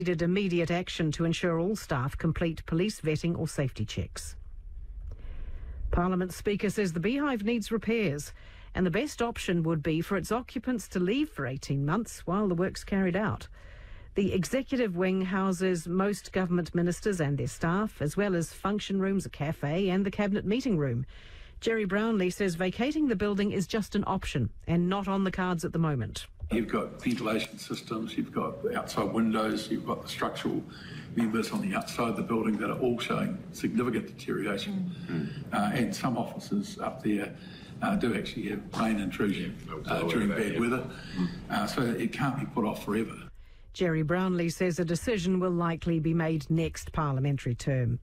needed immediate action to ensure all staff complete police vetting or safety checks. Parliament Speaker says the Beehive needs repairs, and the best option would be for its occupants to leave for 18 months while the work's carried out. The executive wing houses most government ministers and their staff, as well as function rooms, a cafe and the cabinet meeting room. Jerry Brownlee says vacating the building is just an option and not on the cards at the moment. You've got ventilation systems, you've got outside windows, you've got the structural members on the outside of the building that are all showing significant deterioration. And some offices up there do actually have rain intrusion during bad weather. So it can't be put off forever. Jerry Brownlee says a decision will likely be made next parliamentary term.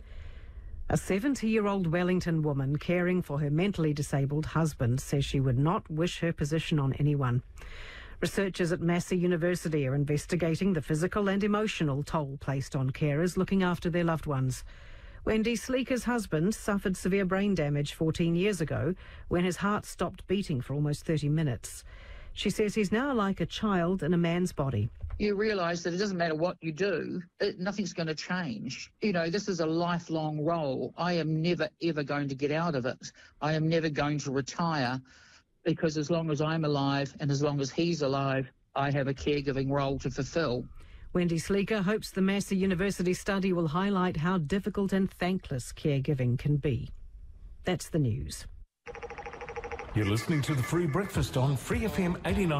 A 70-year-old Wellington woman caring for her mentally disabled husband says she would not wish her position on anyone. Researchers at Massey University are investigating the physical and emotional toll placed on carers looking after their loved ones. Wendy Sleeker's husband suffered severe brain damage 14 years ago when his heart stopped beating for almost 30 minutes. She says he's now like a child in a man's body. You realise that it doesn't matter what you do, nothing's going to change. You know, this is a lifelong role. I am never, ever going to get out of it. I am never going to retire because as long as I'm alive and as long as he's alive, I have a caregiving role to fulfil. Wendy Sleeker hopes the Massey University study will highlight how difficult and thankless caregiving can be. That's the news. You're listening to The Free Breakfast on Free FM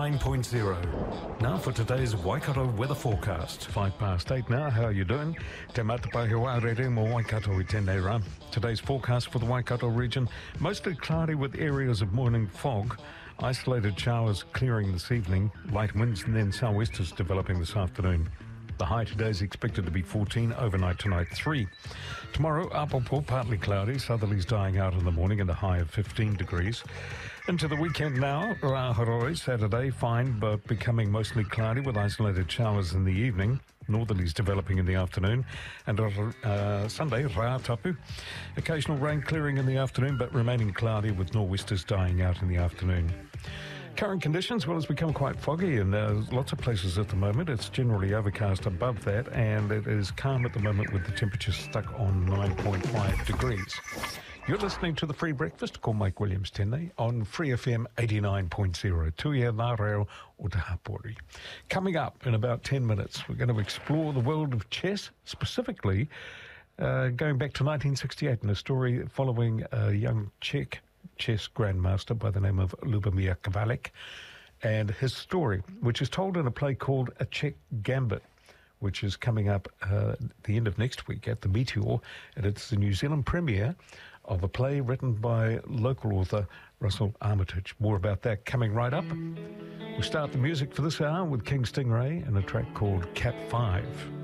89.0. Now for today's Waikato weather forecast. 8:05 now, how are you doing? Te matapahi wārere mo Waikato I tēnei rā. Today's forecast for the Waikato region, mostly cloudy with areas of morning fog. Isolated showers clearing this evening, light winds and then sou'westers developing this afternoon. The high today is expected to be 14, overnight tonight 3. Tomorrow, Apopo, partly cloudy, southerlies dying out in the morning and a high of 15 degrees. Into the weekend now, Rahoroi, Saturday, fine but becoming mostly cloudy with isolated showers in the evening. Northerlies developing in the afternoon. And Sunday, Rātapu. Occasional rain clearing in the afternoon but remaining cloudy with nor'westers dying out in the afternoon. Current conditions, well, it's become quite foggy in lots of places at the moment. It's generally overcast above that, and it is calm at the moment with the temperature stuck on 9.5 degrees. You're listening to The Free Breakfast, ko Mike Williams tēnei, on Free FM 89.0. Tuia nā reo o te hapori. Coming up in about 10 minutes, we're going to explore the world of chess, specifically going back to 1968 in a story following a young Czech chess grandmaster by the name of Lubomir Kavalik, and his story, which is told in a play called A Czech Gambit, which is coming up the end of next week at the Meteor, and it's the New Zealand premiere of a play written by local author Russell Armitage. More about that coming right up. We'll start the music for this hour with King Stingray and a track called Cat 5.